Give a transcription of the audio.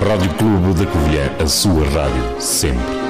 Rádio Clube da Covilhã, a sua rádio, sempre.